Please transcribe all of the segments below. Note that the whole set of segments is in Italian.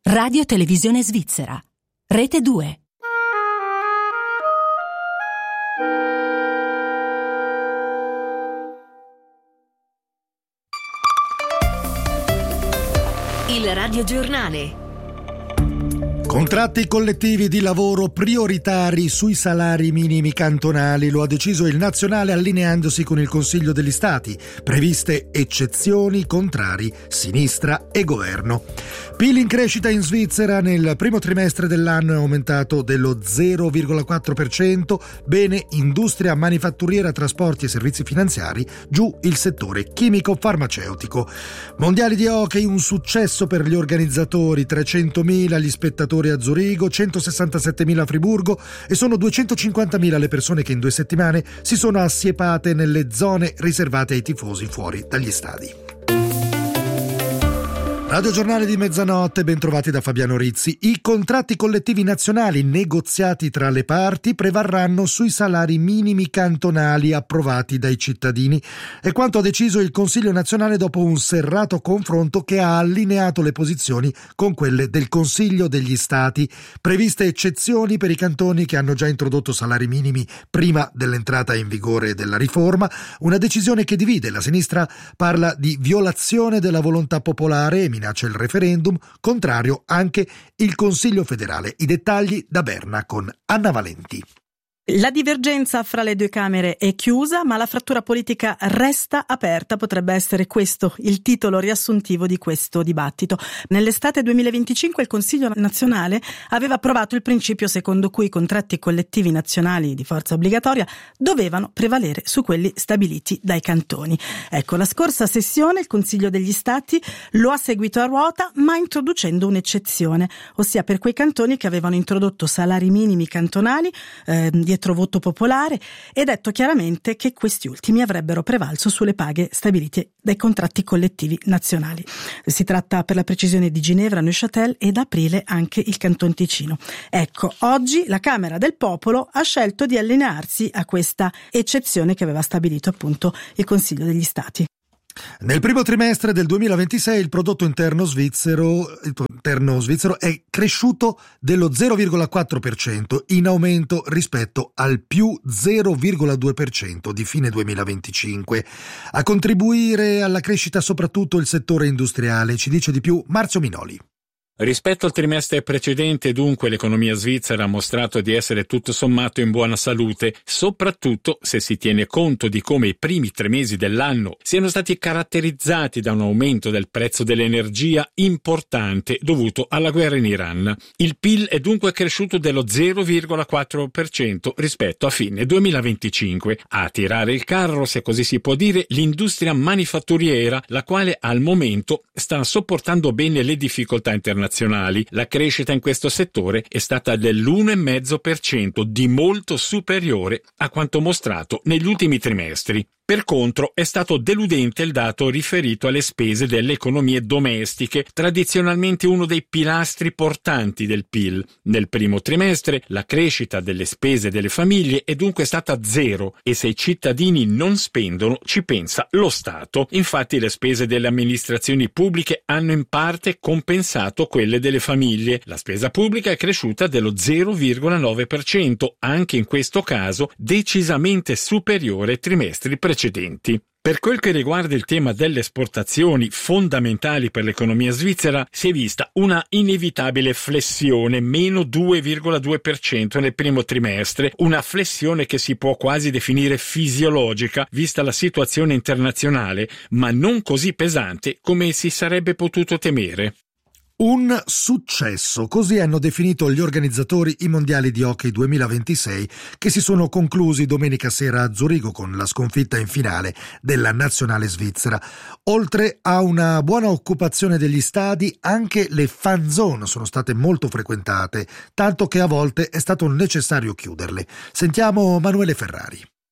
Radio Televisione Svizzera. Rete 2. Il radiogiornale. Contratti collettivi di lavoro prioritari sui salari minimi cantonali, lo ha deciso il Nazionale allineandosi con il Consiglio degli Stati. Previste eccezioni, contrari, sinistra e governo. PIL in crescita in Svizzera nel primo trimestre dell'anno è aumentato dello 0,4%, bene industria manifatturiera, trasporti e servizi finanziari, giù il settore chimico-farmaceutico. Mondiali di hockey, un successo per gli organizzatori, 300.000 gli spettatori a Zurigo, 167.000 a Friburgo e sono 250.000 le persone che in 2 settimane si sono assiepate nelle zone riservate ai tifosi fuori dagli stadi. Radio Giornale di mezzanotte, ben trovati da Fabiano Rizzi. I contratti collettivi nazionali negoziati tra le parti prevarranno sui salari minimi cantonali approvati dai cittadini. È quanto ha deciso il Consiglio nazionale dopo un serrato confronto che ha allineato le posizioni con quelle del Consiglio degli Stati. Previste eccezioni per i cantoni che hanno già introdotto salari minimi prima dell'entrata in vigore della riforma. Una decisione che divide. La sinistra parla di violazione della volontà popolare e minaccia il referendum, contrario anche il Consiglio federale. I dettagli da Berna con Anna Valenti. La divergenza fra le due Camere è chiusa, ma la frattura politica resta aperta. Potrebbe essere questo il titolo riassuntivo di questo dibattito. Nell'estate 2025 il Consiglio nazionale aveva approvato il principio secondo cui i contratti collettivi nazionali di forza obbligatoria dovevano prevalere su quelli stabiliti dai cantoni. Ecco, la scorsa sessione il Consiglio degli Stati lo ha seguito a ruota, ma introducendo un'eccezione, ossia per quei cantoni che avevano introdotto salari minimi cantonali dietro voto popolare, e detto chiaramente che questi ultimi avrebbero prevalso sulle paghe stabilite dai contratti collettivi nazionali. Si tratta per la precisione di Ginevra, Neuchâtel ed aprile anche il Canton Ticino. Ecco, oggi la Camera del Popolo ha scelto di allinearsi a questa eccezione che aveva stabilito appunto il Consiglio degli Stati. Nel primo trimestre del 2026 il prodotto interno svizzero è cresciuto dello 0,4%, in aumento rispetto al più 0,2% di fine 2025. A contribuire alla crescita soprattutto il settore industriale, ci dice di più Marzio Minoli. Rispetto al trimestre precedente, dunque, l'economia svizzera ha mostrato di essere tutto sommato in buona salute, soprattutto se si tiene conto di come i primi 3 mesi dell'anno siano stati caratterizzati da un aumento del prezzo dell'energia importante dovuto alla guerra in Iran. Il PIL è dunque cresciuto dello 0,4% rispetto a fine 2025. A tirare il carro, se così si può dire, l'industria manifatturiera, la quale al momento sta sopportando bene le difficoltà internazionali. La crescita in questo settore è stata dell'1,5%, di molto superiore a quanto mostrato negli ultimi trimestri. Per contro, è stato deludente il dato riferito alle spese delle economie domestiche, tradizionalmente uno dei pilastri portanti del PIL. Nel primo trimestre la crescita delle spese delle famiglie è dunque stata 0 e se i cittadini non spendono ci pensa lo Stato. Infatti le spese delle amministrazioni pubbliche hanno in parte compensato quelle delle famiglie. La spesa pubblica è cresciuta dello 0,9%, anche in questo caso decisamente superiore ai trimestri precedenti. Per quel che riguarda il tema delle esportazioni, fondamentali per l'economia svizzera, si è vista una inevitabile flessione, meno 2,2% nel primo trimestre, una flessione che si può quasi definire fisiologica, vista la situazione internazionale, ma non così pesante come si sarebbe potuto temere. Un successo, così hanno definito gli organizzatori i mondiali di hockey 2026 che si sono conclusi domenica sera a Zurigo con la sconfitta in finale della nazionale svizzera. Oltre a una buona occupazione degli stadi, anche le fan zone sono state molto frequentate, tanto che a volte è stato necessario chiuderle. Sentiamo Manuele Ferrari.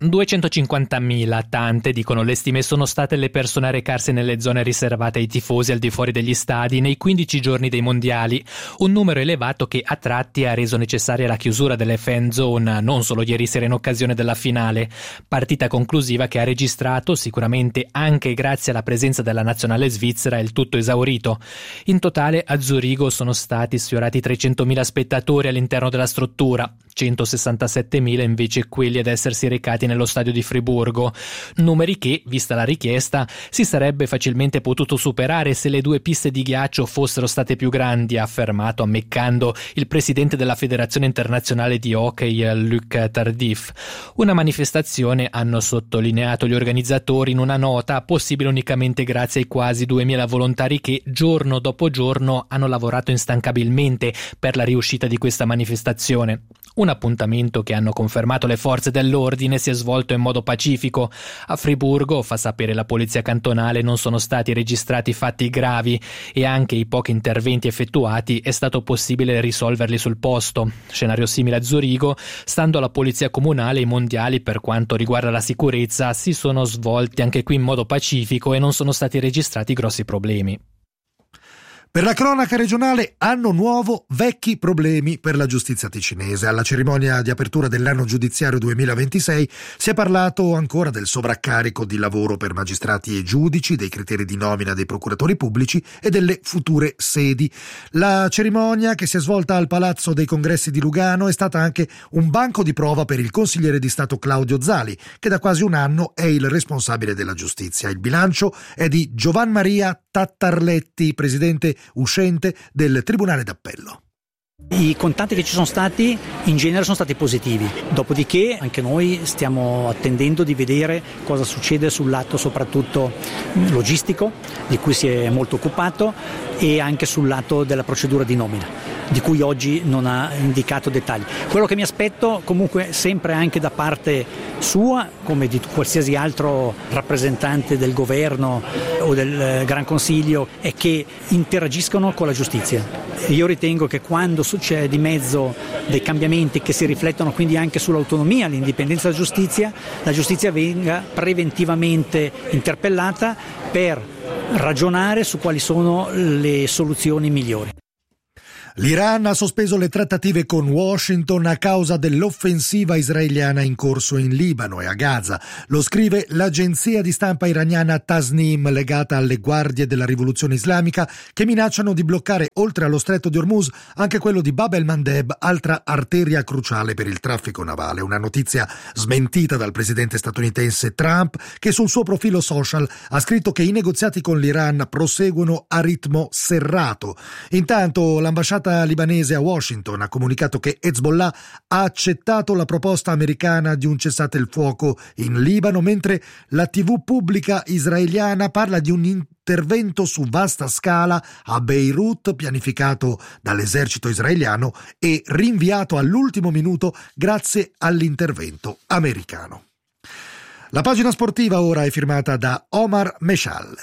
250.000, tante, dicono le stime, sono state le persone a recarsi nelle zone riservate ai tifosi al di fuori degli stadi nei 15 giorni dei mondiali, un numero elevato che a tratti ha reso necessaria la chiusura delle fan zone, non solo ieri sera in occasione della finale, partita conclusiva che ha registrato, sicuramente anche grazie alla presenza della nazionale svizzera, il tutto esaurito. In totale a Zurigo sono stati sfiorati 300.000 spettatori all'interno della struttura, 167.000 invece quelli ad essersi recati nello stadio di Friburgo, numeri che, vista la richiesta, si sarebbe facilmente potuto superare se le due piste di ghiaccio fossero state più grandi, ha affermato ammeccando il presidente della Federazione Internazionale di Hockey, Luc Tardif. Una manifestazione, hanno sottolineato gli organizzatori in una nota, possibile unicamente grazie ai quasi 2.000 volontari che giorno dopo giorno hanno lavorato instancabilmente per la riuscita di questa manifestazione. Un appuntamento che, hanno confermato le forze dell'ordine, si è svolto in modo pacifico. A Friburgo, fa sapere la polizia cantonale, non sono stati registrati fatti gravi e anche i pochi interventi effettuati è stato possibile risolverli sul posto. Scenario simile a Zurigo, stando alla polizia comunale, i mondiali per quanto riguarda la sicurezza si sono svolti anche qui in modo pacifico e non sono stati registrati grossi problemi. Per la cronaca regionale, anno nuovo, vecchi problemi per la giustizia ticinese. Alla cerimonia di apertura dell'anno giudiziario 2026 si è parlato ancora del sovraccarico di lavoro per magistrati e giudici, dei criteri di nomina dei procuratori pubblici e delle future sedi. La cerimonia, che si è svolta al Palazzo dei Congressi di Lugano, è stata anche un banco di prova per il consigliere di Stato Claudio Zali, che da quasi un anno è il responsabile della giustizia. Il bilancio è di Giovan Maria Tattarletti, presidente uscente del Tribunale d'Appello. I contatti che ci sono stati in genere sono stati positivi, dopodiché anche noi stiamo attendendo di vedere cosa succede sul lato soprattutto logistico, di cui si è molto occupato, e anche sul lato della procedura di nomina, di cui oggi non ha indicato dettagli. Quello che mi aspetto comunque sempre anche da parte sua, come di qualsiasi altro rappresentante del governo o del Gran Consiglio, è che interagiscono con la giustizia. Io ritengo che quando c'è di mezzo dei cambiamenti che si riflettono quindi anche sull'autonomia, l'indipendenza della giustizia, la giustizia venga preventivamente interpellata per ragionare su quali sono le soluzioni migliori. L'Iran ha sospeso le trattative con Washington a causa dell'offensiva israeliana in corso in Libano e a Gaza. Lo scrive l'agenzia di stampa iraniana Tasnim, legata alle guardie della rivoluzione islamica, che minacciano di bloccare, oltre allo stretto di Hormuz, anche quello di Bab el-Mandeb, altra arteria cruciale per il traffico navale. Una notizia smentita dal presidente statunitense Trump, che sul suo profilo social ha scritto che i negoziati con l'Iran proseguono a ritmo serrato. Intanto l'ambasciata libanese a Washington ha comunicato che Hezbollah ha accettato la proposta americana di un cessate il fuoco in Libano, mentre la TV pubblica israeliana parla di un intervento su vasta scala a Beirut pianificato dall'esercito israeliano e rinviato all'ultimo minuto grazie all'intervento americano. La pagina sportiva ora è firmata da Omar Meshal.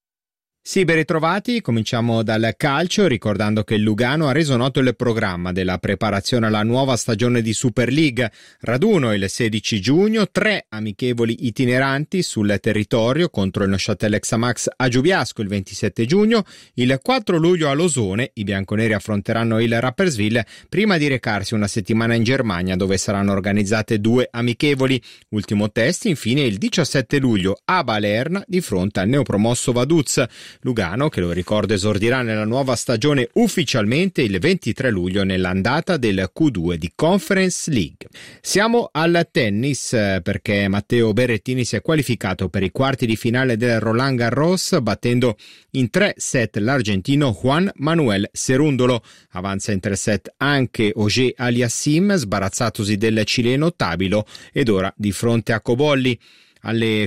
Sì, ben ritrovati. Cominciamo dal calcio, ricordando che il Lugano ha reso noto il programma della preparazione alla nuova stagione di Super League. Raduno il 16 giugno, 3 amichevoli itineranti sul territorio contro il Neuchâtel Xamax a Giubiasco il 27 giugno. Il 4 luglio a Losone i bianconeri affronteranno il Rapperswil prima di recarsi una settimana in Germania, dove saranno organizzate 2 amichevoli. Ultimo test infine il 17 luglio a Balerna di fronte al neopromosso Vaduz. Lugano, che lo ricordo esordirà nella nuova stagione ufficialmente il 23 luglio nell'andata del Q2 di Conference League. Siamo al tennis, perché Matteo Berrettini si è qualificato per i quarti di finale del Roland Garros battendo in 3 set l'argentino Juan Manuel Cerúndolo. Avanza in 3 set anche Auger Aliassime, sbarazzatosi del cileno Tabilo, ed ora di fronte a Cobolli. Alle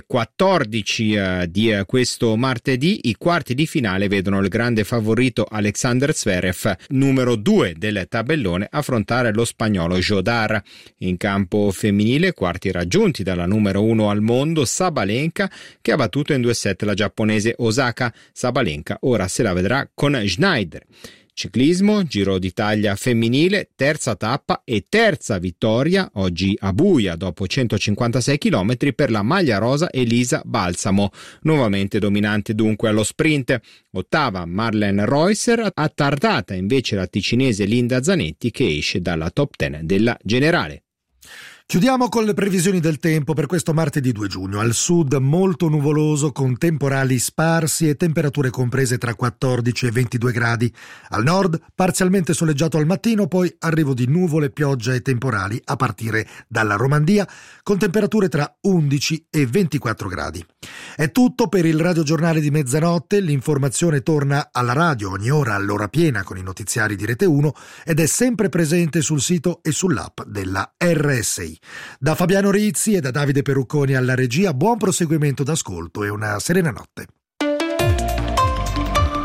14 di questo martedì i quarti di finale vedono il grande favorito Alexander Zverev, numero 2 del tabellone, affrontare lo spagnolo Jodar. In campo femminile, quarti raggiunti dalla numero 1 al mondo Sabalenka, che ha battuto in 2 set la giapponese Osaka. Sabalenka ora se la vedrà con Schneider. Ciclismo, Giro d'Italia femminile, terza tappa e terza vittoria oggi a Buia dopo 156 km per la maglia rosa Elisa Balsamo, nuovamente dominante dunque allo sprint. Ottava Marlene Reusser, attardata invece la ticinese Linda Zanetti che esce dalla top 10 della generale. Chiudiamo con le previsioni del tempo per questo martedì 2 giugno. Al sud molto nuvoloso con temporali sparsi e temperature comprese tra 14 e 22 gradi. Al nord parzialmente soleggiato al mattino, poi arrivo di nuvole, pioggia e temporali a partire dalla Romandia con temperature tra 11 e 24 gradi. È tutto per il radiogiornale di mezzanotte. L'informazione torna alla radio ogni ora all'ora piena con i notiziari di Rete 1 ed è sempre presente sul sito e sull'app della RSI. Da Fabiano Rizzi e da Davide Perucconi alla regia, buon proseguimento d'ascolto e una serena notte.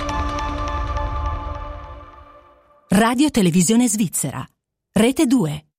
Radio Televisione Svizzera, Rete 2.